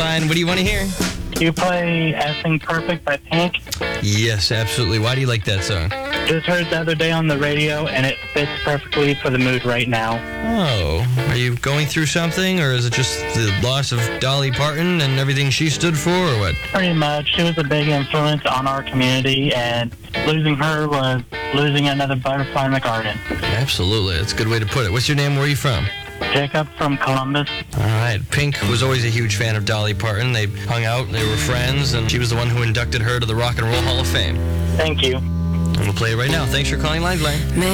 Fine. What do you want to hear? Do you play Effing Perfect by Pink? Yes, absolutely. Why do you like that song? Just heard it the other day on the radio, and it fits perfectly for the mood right now. Oh, are you going through something, or is it just the loss of Dolly Parton and everything she stood for, or what? Pretty much. She was a big influence on our community, and losing her was losing another butterfly in the garden. Absolutely. That's a good way to put it. What's your name? Where are you from? Jacob from Columbus. All right. Pink was always a huge fan of Dolly Parton. They hung out, they were friends, and she was the one who inducted her to the Rock and Roll Hall of Fame. Thank you. And we'll play it right now. Thanks for calling Lifeline.